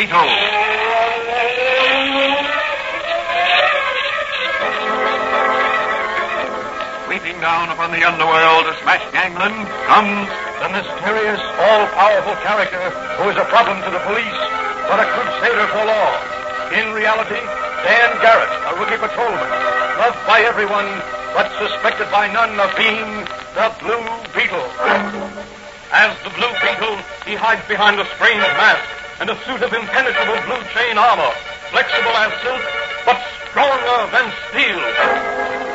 Beetle. Sweeping down upon the underworld to smash gangland comes the mysterious, all-powerful character who is a problem to the police, but a crusader for law. In reality, Dan Garrett, a rookie patrolman, loved by everyone, but suspected by none of being the Blue Beetle. As the Blue Beetle, he hides behind a strange mask and a suit of impenetrable blue chain armor, flexible as silk, but stronger than steel.